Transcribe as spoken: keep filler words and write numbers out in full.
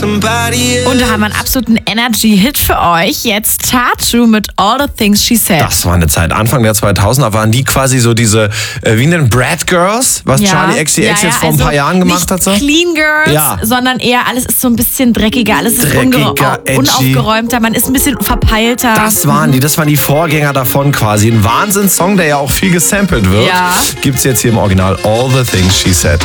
Und da haben wir einen absoluten Energy-Hit für euch. Jetzt Tatu mit All the Things She Said. Das war eine Zeit, Anfang der zweitausender waren die quasi so diese, äh, wie nennen Brad Girls, was Ja. Charli X C X Ja, ja, jetzt vor also ein paar Jahren gemacht nicht hat. So? Clean Girls, Ja. sondern eher alles ist so ein bisschen dreckiger, alles ist Dreckiger, unge- edgy. unaufgeräumter, man ist ein bisschen verpeilter. Das waren die, das waren die Vorgänger davon quasi. Ein Wahnsinnssong, der ja auch viel gesampelt wird. Ja. Gibt's jetzt hier im Original All the Things She Said.